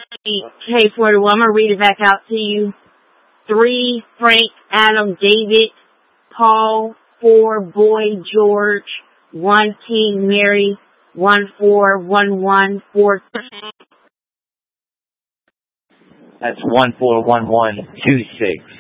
K41, I'm going to read it back out to you. 3, Frank, Adam, David, Paul, 4, Boy, George, 1, King, Mary, 1, 4, 1, 1, 4. That's 141126.